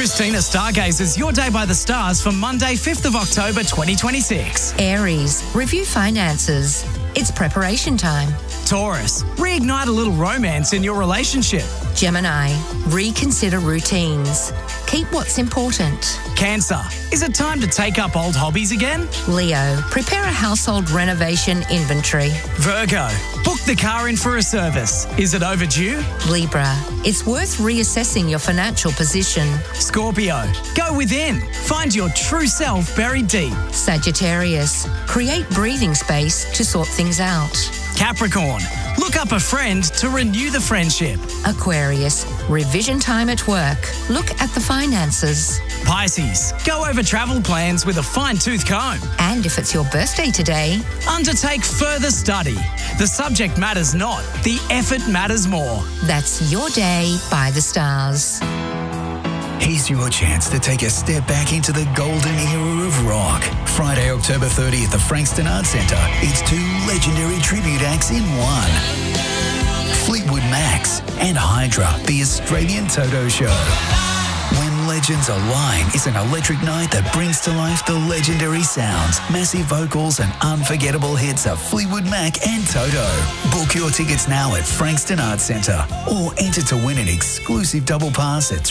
Christina Stargazers your day by the stars for Monday, 5th of October 2026. Aries, review finances. It's preparation time. Taurus, reignite a little romance in your relationship. Gemini, reconsider routines. Keep what's important. Cancer, is it time to take up old hobbies again? Leo, prepare a household renovation inventory. Virgo, book the car in for a service. Is it overdue? Libra, it's worth reassessing your financial position. Scorpio, go within. Find your true self buried deep. Sagittarius, create breathing space to sort things out. Capricorn, look up a friend to renew the friendship. Aquarius, revision time at work. Look at the finances. Pisces, go over travel plans with a fine-tooth comb. And if it's your birthday today, undertake further study. The subject matters not, the effort matters more. That's your day by the stars. Here's your chance to take a step back into the golden era of rock. Friday, October 30th at the Frankston Arts Centre. It's two legendary tribute acts in one. Fleetwood Macs and Hydra, the Australian Toto Show. When legends align is an electric night that brings to life the legendary sounds, massive vocals and unforgettable hits of Fleetwood Mac and Toto. Book your tickets now at Frankston Arts Centre or enter to win an exclusive double pass at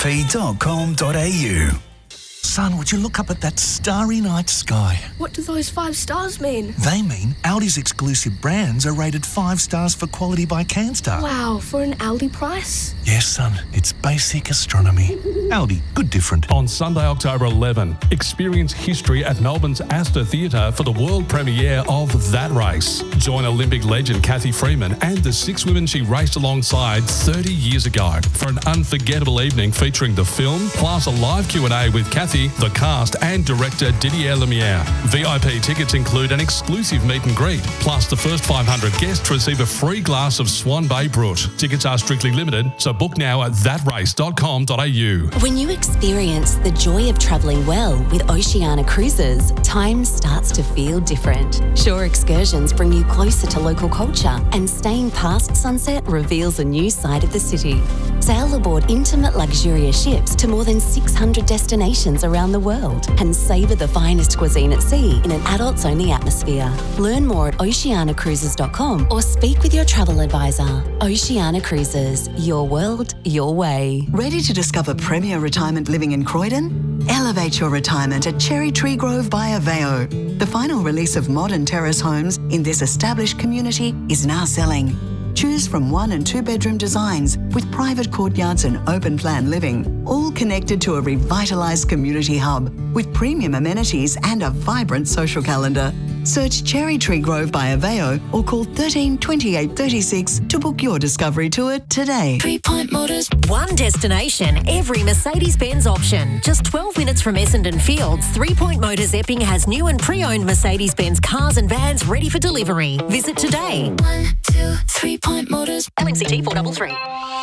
3mp.com.au. Son, would you look up at that starry night sky? What do those 5 stars mean? They mean Aldi's exclusive brands are rated 5 stars for quality by Canstar. Wow, for an Aldi price? Yes, son, it's basic astronomy. Aldi, good different. On Sunday, October 11, experience history at Melbourne's Astor Theatre for the world premiere of That Race. Join Olympic legend Cathy Freeman and the 6 women she raced alongside 30 years ago for an unforgettable evening featuring the film, plus a live Q&A with Cathy, the cast and director Didier Lumiere. VIP tickets include an exclusive meet and greet, plus the first 500 guests receive a free glass of Swan Bay Brut. Tickets are strictly limited, so book now at thatrace.com.au. When you experience the joy of travelling well with Oceania Cruises, time starts to feel different. Shore excursions bring you closer to local culture, and staying past sunset reveals a new side of the city. Sail aboard intimate, luxurious ships to more than 600 destinations around the world and savour the finest cuisine at sea in an adults-only atmosphere. Learn more at oceanacruises.com or speak with your travel advisor. Oceania Cruises, your world, your way. Ready to discover premier retirement living in Croydon? Elevate your retirement at Cherry Tree Grove by Aveo. The final release of modern terrace homes in this established community is now selling. Choose from 1 and 2 bedroom designs with private courtyards and open plan living, all connected to a revitalised community hub with premium amenities and a vibrant social calendar. Search Cherry Tree Grove by Aveo or call 13 28 36 to book your discovery tour today. 3 Point Motors. One destination, every Mercedes-Benz option. Just 12 minutes from Essendon Fields, 3 Point Motors Epping has new and pre-owned Mercedes-Benz cars and vans ready for delivery. Visit today. 1, 2, 3 Point Motors. LNCT 433.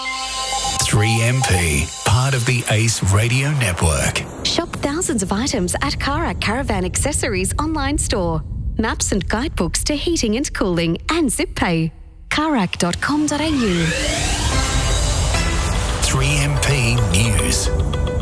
3MP, part of the ACE Radio Network. Shop thousands of items at Karak Caravan Accessories online store. Maps and guidebooks to heating and cooling and ZipPay. Karak.com.au. 3MP News.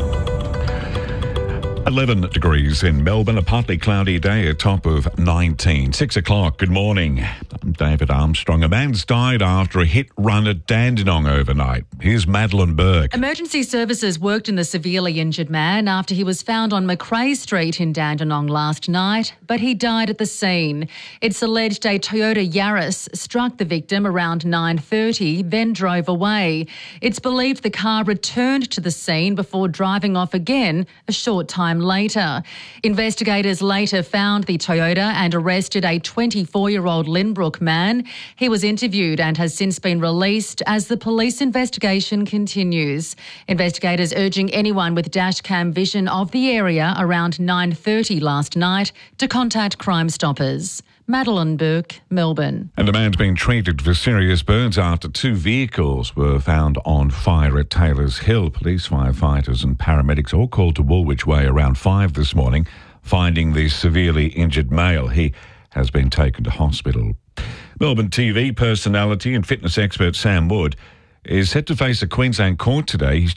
11 degrees in Melbourne, a partly cloudy day, a top of 19. 6 o'clock, good morning. I'm David Armstrong. A man's died after a hit run at Dandenong overnight. Here's Madeline Burke. Emergency services worked in the severely injured man after he was found on Macrae Street in Dandenong last night, but he died at the scene. It's alleged a Toyota Yaris struck the victim around 9:30, then drove away. It's believed the car returned to the scene before driving off again a short time later. Investigators later found the Toyota and arrested a 24-year-old Lynbrook man. He was interviewed and has since been released as the police investigation continues. Investigators urging anyone with dashcam vision of the area around 9:30 last night to contact Crime Stoppers. Madeline Burke, Melbourne. And a man's been treated for serious burns after 2 vehicles were found on fire at Taylors Hill. Police, firefighters and paramedics all called to Woolwich Way around 5 this morning, finding the severely injured male. He has been taken to hospital. Melbourne TV personality and fitness expert Sam Wood is set to face a Queensland court today. He's